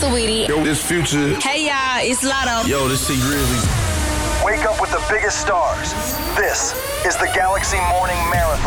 Saweetie. Yo, this Future. Hey, y'all, it's Lotto. Yo, this C Grizzly. Wake up with the biggest stars. This is the Galaxy Morning Marathon.